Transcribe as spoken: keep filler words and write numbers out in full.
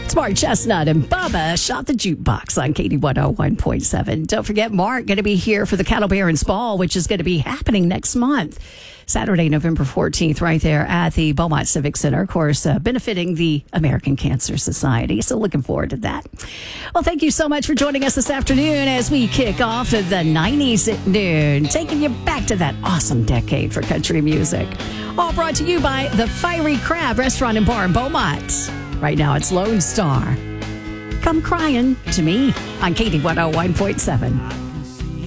Smart Chestnut and Bubba shot the jukebox on Katie one oh one point seven. Don't forget, Mark going to be here for the Cattle Barons Ball, which is going to be happening next month. Saturday, November fourteenth, right there at the Beaumont Civic Center, of course, uh, benefiting the American Cancer Society. So looking forward to that. Well, thank you so much for joining us this afternoon as we kick off the nineties at noon, taking you back to that awesome decade for country music. All brought to you by the Fiery Crab Restaurant and Bar in Beaumont. Right now, it's Lone Star. Come crying to me on Katie one oh one point seven.